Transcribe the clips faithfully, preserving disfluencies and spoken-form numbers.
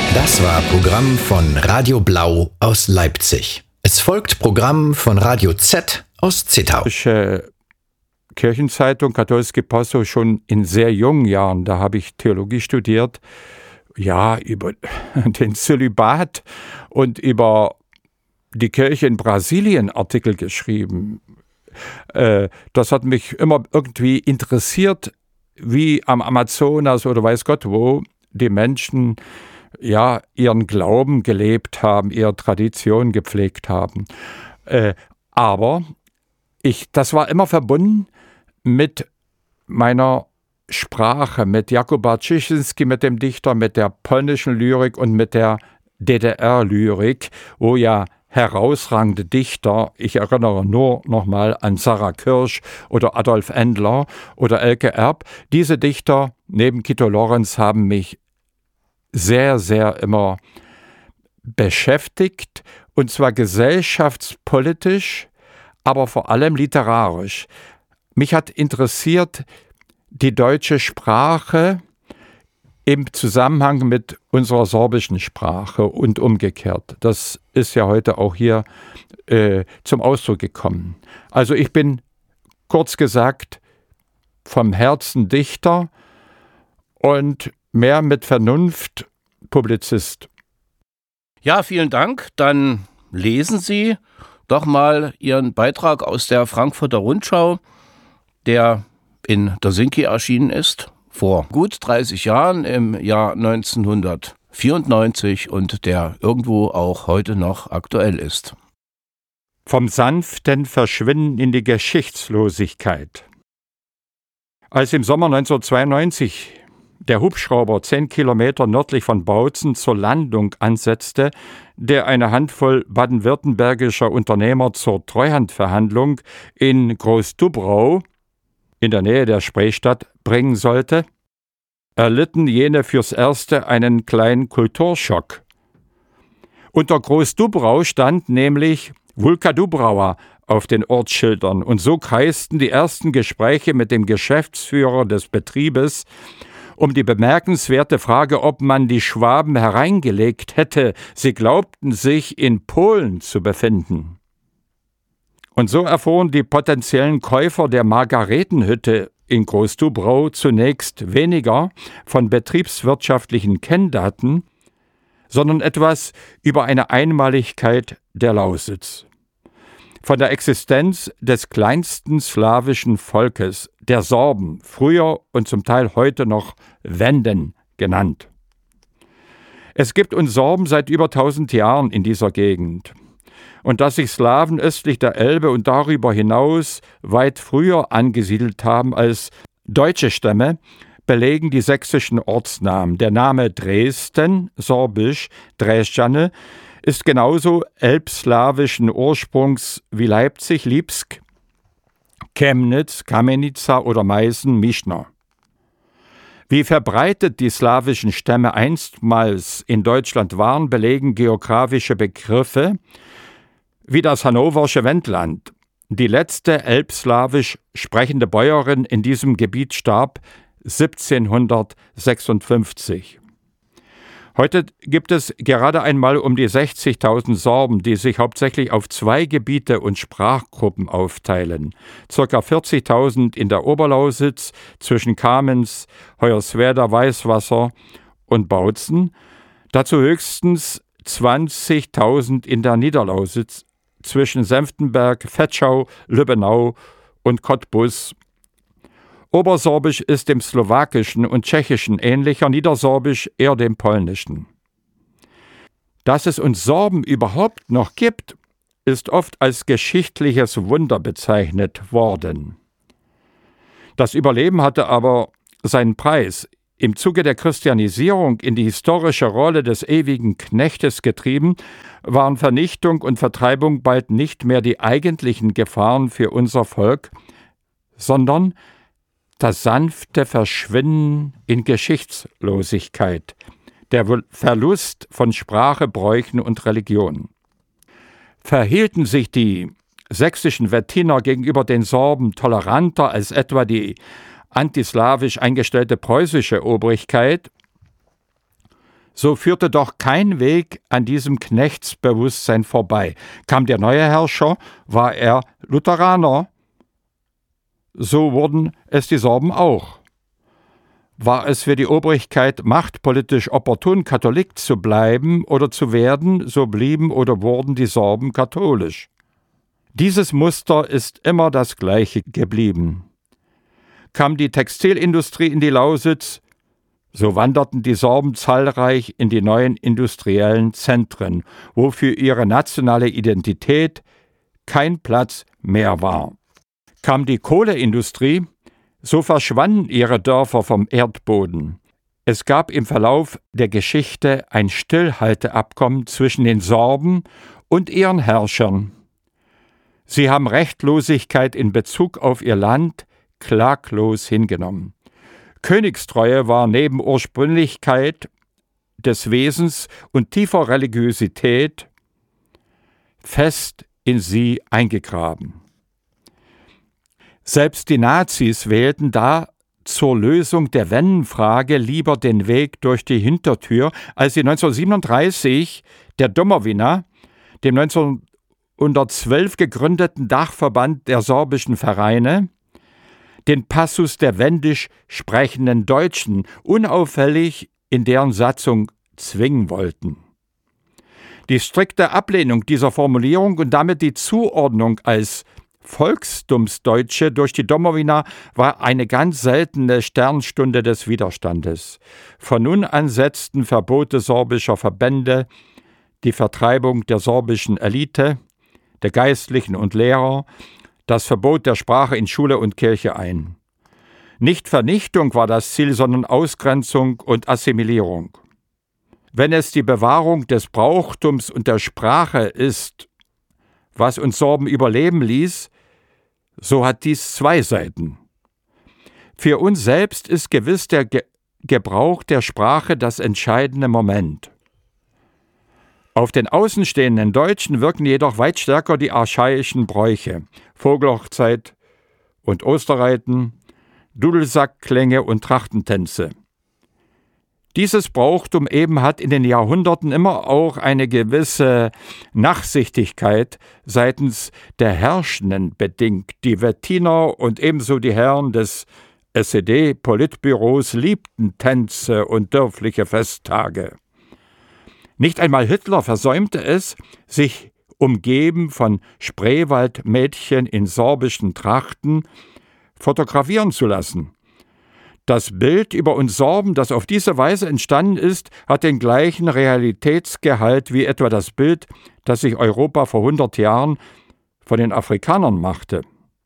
Das war Programm von Radio Blau aus Leipzig. Es folgt Programm von Radio Z aus Zittau. Ich, äh, Kirchenzeitung, Katholskie Posto, schon in sehr jungen Jahren, da habe ich Theologie studiert, ja, über den Zölibat und über die Kirche in Brasilien Artikel geschrieben. Äh, das hat mich immer irgendwie interessiert, wie am Amazonas oder weiß Gott wo die Menschen ja ihren Glauben gelebt haben, ihre Tradition gepflegt haben. Äh, aber ich, das war immer verbunden mit meiner Sprache, mit Jakub Bartschinski, mit dem Dichter, mit der polnischen Lyrik und mit der D D R-Lyrik, wo ja herausragende Dichter, ich erinnere nur nochmal an Sarah Kirsch oder Adolf Endler oder Elke Erb, diese Dichter neben Kito Lorenz haben mich sehr, sehr immer beschäftigt, und zwar gesellschaftspolitisch, aber vor allem literarisch. Mich hat interessiert die deutsche Sprache im Zusammenhang mit unserer sorbischen Sprache und umgekehrt. Das ist ja heute auch hier äh, zum Ausdruck gekommen. Also ich bin, kurz gesagt, vom Herzen Dichter und mehr mit Vernunft Publizist. Ja, vielen Dank. Dann lesen Sie doch mal Ihren Beitrag aus der Frankfurter Rundschau, der in der Sinki erschienen ist, vor gut dreißig Jahren im Jahr neunzehnhundertvierundneunzig und der irgendwo auch heute noch aktuell ist. Vom sanften Verschwinden in die Geschichtslosigkeit. Als im Sommer neunzehnhundertzweiundneunzig der Hubschrauber zehn Kilometer nördlich von Bautzen zur Landung ansetzte, der eine Handvoll baden-württembergischer Unternehmer zur Treuhandverhandlung in Großdubrau in der Nähe der Spreestadt bringen sollte, erlitten jene fürs Erste einen kleinen Kulturschock. Unter Großdubrau stand nämlich Wulka Dubrauer auf den Ortsschildern, und so kreisten die ersten Gespräche mit dem Geschäftsführer des Betriebes um die bemerkenswerte Frage, ob man die Schwaben hereingelegt hätte. Sie glaubten sich in Polen zu befinden. Und so erfuhren die potenziellen Käufer der Margaretenhütte in Großdubrau zunächst weniger von betriebswirtschaftlichen Kenndaten, sondern etwas über eine Einmaligkeit der Lausitz. Von der Existenz des kleinsten slawischen Volkes, der Sorben, früher und zum Teil heute noch Wenden genannt. Es gibt uns Sorben seit über tausend Jahren in dieser Gegend. Und dass sich Slawen östlich der Elbe und darüber hinaus weit früher angesiedelt haben als deutsche Stämme, belegen die sächsischen Ortsnamen. Der Name Dresden, sorbisch Drezjane, ist genauso elbslawischen Ursprungs wie Leipzig, Lipsk, Chemnitz, Kamenica oder Meißen, Mischna. Wie verbreitet die slawischen Stämme einstmals in Deutschland waren, belegen geografische Begriffe wie das hannoversche Wendland. Die letzte elbslawisch sprechende Bäuerin in diesem Gebiet starb siebzehnhundertsechsundfünfzig. Heute gibt es gerade einmal um die sechzigtausend Sorben, die sich hauptsächlich auf zwei Gebiete und Sprachgruppen aufteilen. Circa vierzigtausend in der Oberlausitz zwischen Kamenz, Hoyerswerda, Weißwasser und Bautzen, dazu höchstens zwanzigtausend in der Niederlausitz zwischen Senftenberg, Vetschau, Lübbenau und Cottbus. Obersorbisch ist dem Slowakischen und Tschechischen ähnlicher, Niedersorbisch eher dem Polnischen. Dass es uns Sorben überhaupt noch gibt, ist oft als geschichtliches Wunder bezeichnet worden. Das Überleben hatte aber seinen Preis. Im Zuge der Christianisierung in die historische Rolle des ewigen Knechtes getrieben, waren Vernichtung und Vertreibung bald nicht mehr die eigentlichen Gefahren für unser Volk, sondern das sanfte Verschwinden in Geschichtslosigkeit, der Verlust von Sprache, Bräuchen und Religion. Verhielten sich die sächsischen Wettiner gegenüber den Sorben toleranter als etwa die antislawisch eingestellte preußische Obrigkeit, so führte doch kein Weg an diesem Knechtsbewusstsein vorbei. Kam der neue Herrscher, war er Lutheraner, so wurden es die Sorben auch. War es für die Obrigkeit machtpolitisch opportun, Katholik zu bleiben oder zu werden, so blieben oder wurden die Sorben katholisch. Dieses Muster ist immer das gleiche geblieben. Kam die Textilindustrie in die Lausitz, so wanderten die Sorben zahlreich in die neuen industriellen Zentren, wo für ihre nationale Identität kein Platz mehr war. Kam die Kohleindustrie, so verschwanden ihre Dörfer vom Erdboden. Es gab im Verlauf der Geschichte ein Stillhalteabkommen zwischen den Sorben und ihren Herrschern. Sie haben Rechtlosigkeit in Bezug auf ihr Land klaglos hingenommen. Königstreue war neben Ursprünglichkeit des Wesens und tiefer Religiosität fest in sie eingegraben. Selbst die Nazis wählten da zur Lösung der Wennenfrage lieber den Weg durch die Hintertür, als sie neunzehnhundertsiebenunddreißig der Domowina, dem neunzehnhundertzwölf gegründeten Dachverband der sorbischen Vereine, den Passus der wendisch sprechenden Deutschen unauffällig in deren Satzung zwingen wollten. Die strikte Ablehnung dieser Formulierung und damit die Zuordnung als Volkstumsdeutsche durch die Domowina war eine ganz seltene Sternstunde des Widerstandes. Von nun an setzten Verbote sorbischer Verbände, die Vertreibung der sorbischen Elite, der Geistlichen und Lehrer, das Verbot der Sprache in Schule und Kirche ein. Nicht Vernichtung war das Ziel, sondern Ausgrenzung und Assimilierung. Wenn es die Bewahrung des Brauchtums und der Sprache ist, was uns Sorben überleben ließ, so hat dies zwei Seiten. Für uns selbst ist gewiss der Ge- Gebrauch der Sprache das entscheidende Moment. Auf den außenstehenden Deutschen wirken jedoch weit stärker die archaischen Bräuche, Vogelhochzeit und Osterreiten, Dudelsackklänge und Trachtentänze. Dieses Brauchtum eben hat in den Jahrhunderten immer auch eine gewisse Nachsichtigkeit seitens der Herrschenden bedingt. Die Wettiner und ebenso die Herren des S E D-Politbüros liebten Tänze und dörfliche Festtage. Nicht einmal Hitler versäumte es, sich umgeben von Spreewaldmädchen in sorbischen Trachten fotografieren zu lassen. Das Bild über uns Sorben, das auf diese Weise entstanden ist, hat den gleichen Realitätsgehalt wie etwa das Bild, das sich Europa vor hundert Jahren von den Afrikanern machte.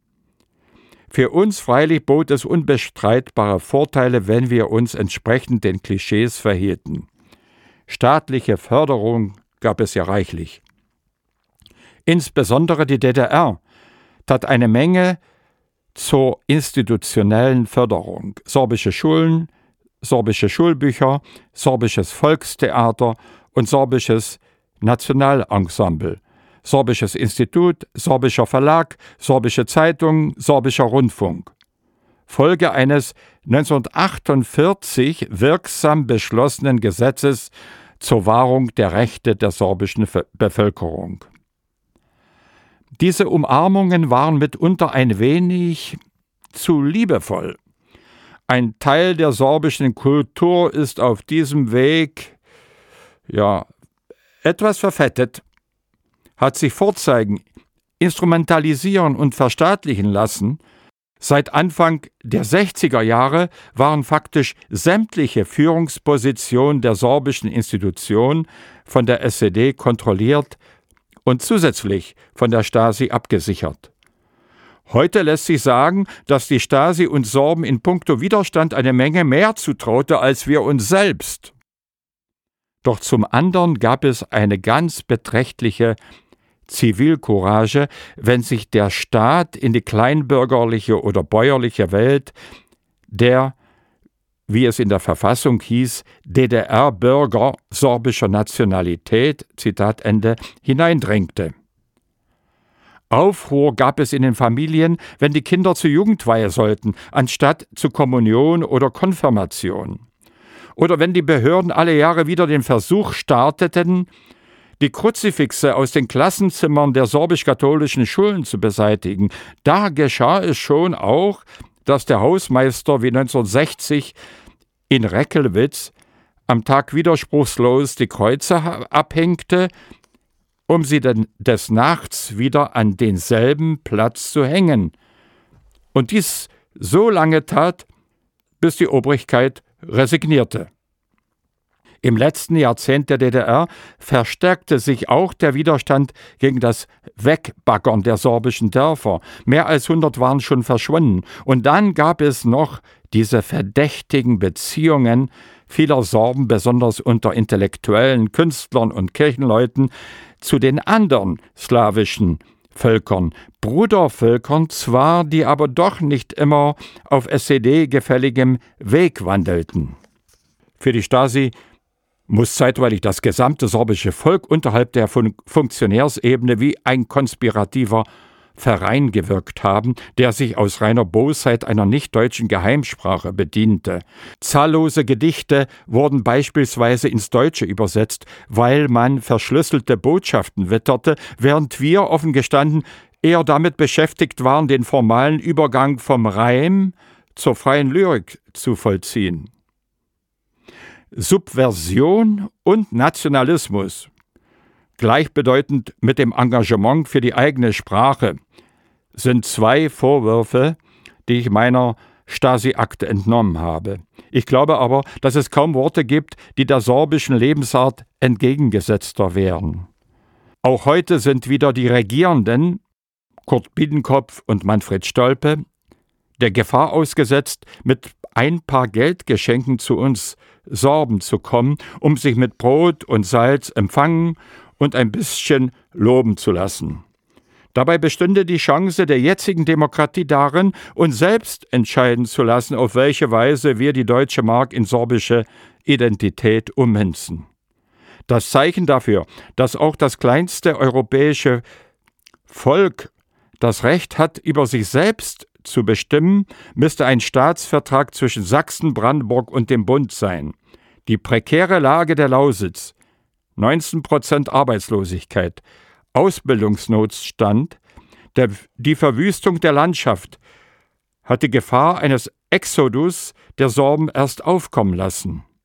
Für uns freilich bot es unbestreitbare Vorteile, wenn wir uns entsprechend den Klischees verhielten. Staatliche Förderung gab es ja reichlich. Insbesondere die D D R tat eine Menge zur institutionellen Förderung. Sorbische Schulen, sorbische Schulbücher, sorbisches Volkstheater und sorbisches Nationalensemble, sorbisches Institut, sorbischer Verlag, sorbische Zeitung, sorbischer Rundfunk. Folge eines neunzehnhundertachtundvierzig wirksam beschlossenen Gesetzes zur Wahrung der Rechte der sorbischen Bevölkerung. Diese Umarmungen waren mitunter ein wenig zu liebevoll. Ein Teil der sorbischen Kultur ist auf diesem Weg, ja, etwas verfettet, hat sich vorzeigen, instrumentalisieren und verstaatlichen lassen. Seit Anfang der sechziger Jahre waren faktisch sämtliche Führungspositionen der sorbischen Institutionen von der S E D kontrolliert und zusätzlich von der Stasi abgesichert. Heute lässt sich sagen, dass die Stasi uns Sorben in puncto Widerstand eine Menge mehr zutraute als wir uns selbst. Doch zum anderen gab es eine ganz beträchtliche Zivilcourage, wenn sich der Staat in die kleinbürgerliche oder bäuerliche Welt der, wie es in der Verfassung hieß, D D R-Bürger sorbischer Nationalität, Zitat Ende, hineindrängte. Aufruhr gab es in den Familien, wenn die Kinder zur Jugendweihe sollten, anstatt zur Kommunion oder Konfirmation. Oder wenn die Behörden alle Jahre wieder den Versuch starteten, die Kruzifixe aus den Klassenzimmern der sorbisch-katholischen Schulen zu beseitigen, da geschah es schon auch, dass der Hausmeister wie neunzehnhundertsechzig in Reckelwitz am Tag widerspruchslos die Kreuze abhängte, um sie dann des Nachts wieder an denselben Platz zu hängen. Und dies so lange tat, bis die Obrigkeit resignierte. Im letzten Jahrzehnt der D D R verstärkte sich auch der Widerstand gegen das Wegbaggern der sorbischen Dörfer. Mehr als hundert waren schon verschwunden. Und dann gab es noch diese verdächtigen Beziehungen vieler Sorben, besonders unter Intellektuellen, Künstlern und Kirchenleuten, zu den anderen slawischen Völkern, Brudervölkern zwar, die aber doch nicht immer auf S E D-gefälligem Weg wandelten. Für die Stasi muss zeitweilig das gesamte sorbische Volk unterhalb der Fun- Funktionärsebene wie ein konspirativer Verein gewirkt haben, der sich aus reiner Bosheit einer nicht-deutschen Geheimsprache bediente. Zahllose Gedichte wurden beispielsweise ins Deutsche übersetzt, weil man verschlüsselte Botschaften witterte, während wir, offen gestanden, eher damit beschäftigt waren, den formalen Übergang vom Reim zur freien Lyrik zu vollziehen. Subversion und Nationalismus, gleichbedeutend mit dem Engagement für die eigene Sprache, sind zwei Vorwürfe, die ich meiner Stasi-Akte entnommen habe. Ich glaube aber, dass es kaum Worte gibt, die der sorbischen Lebensart entgegengesetzter wären. Auch heute sind wieder die Regierenden, Kurt Biedenkopf und Manfred Stolpe, der Gefahr ausgesetzt, mit ein paar Geldgeschenken zu uns Sorben zu kommen, um sich mit Brot und Salz empfangen und ein bisschen loben zu lassen. Dabei bestünde die Chance der jetzigen Demokratie darin, uns selbst entscheiden zu lassen, auf welche Weise wir die deutsche Mark in sorbische Identität ummünzen. Das Zeichen dafür, dass auch das kleinste europäische Volk das Recht hat, über sich selbst zu bestimmen, müsste ein Staatsvertrag zwischen Sachsen, Brandenburg und dem Bund sein. Die prekäre Lage der Lausitz, neunzehn Prozent Arbeitslosigkeit, Ausbildungsnotstand, der, die Verwüstung der Landschaft hat die Gefahr eines Exodus der Sorben erst aufkommen lassen.